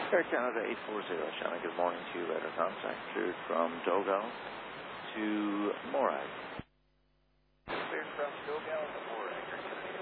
Air Canada 840, Shannon, good morning to you. Letter contact cleared from Dogal to Morag.